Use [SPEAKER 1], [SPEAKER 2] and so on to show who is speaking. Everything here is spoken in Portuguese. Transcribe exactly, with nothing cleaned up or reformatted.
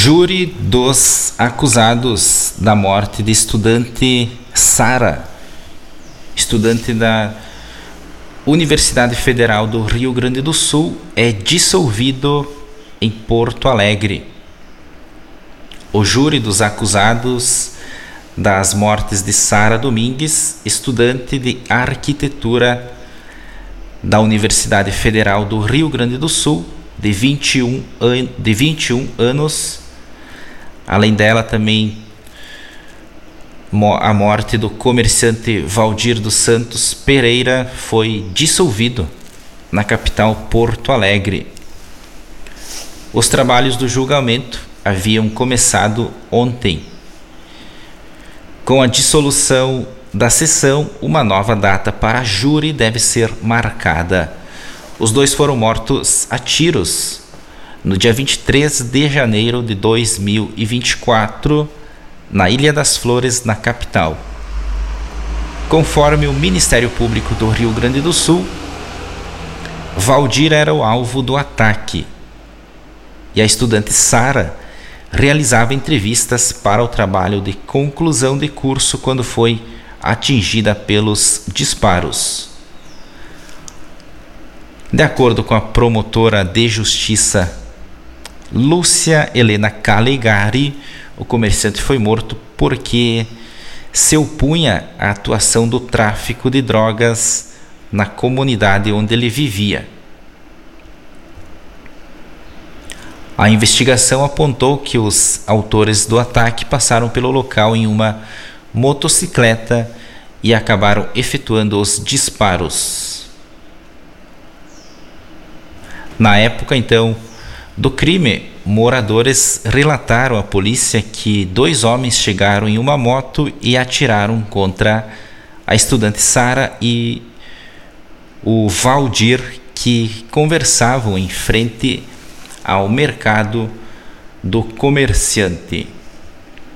[SPEAKER 1] Júri dos acusados da morte de estudante Sara, estudante da Universidade Federal do Rio Grande do Sul, é dissolvido em Porto Alegre. O júri dos acusados das mortes de Sara Domingues, estudante de arquitetura da Universidade Federal do Rio Grande do Sul, de vinte e um, an- de vinte e um anos. Além dela, também mo- a morte do comerciante Valdir dos Santos Pereira foi dissolvido na capital Porto Alegre. Os trabalhos do julgamento haviam começado ontem. Com a dissolução da sessão, uma nova data para júri deve ser marcada. Os dois foram mortos a tiros no dia vinte e três de janeiro de dois mil e vinte e quatro, na Ilha das Flores, na capital. Conforme o Ministério Público do Rio Grande do Sul, Valdir era o alvo do ataque e a estudante Sara realizava entrevistas para o trabalho de conclusão de curso quando foi atingida pelos disparos. De acordo com a promotora de justiça Lúcia Helena Calegari, o comerciante foi morto porque se opunha à atuação do tráfico de drogas na comunidade onde ele vivia. A investigação apontou que os autores do ataque passaram pelo local em uma motocicleta e acabaram efetuando os disparos. Na época, então, do crime, moradores relataram à polícia que dois homens chegaram em uma moto e atiraram contra a estudante Sara e o Valdir, que conversavam em frente ao mercado do comerciante.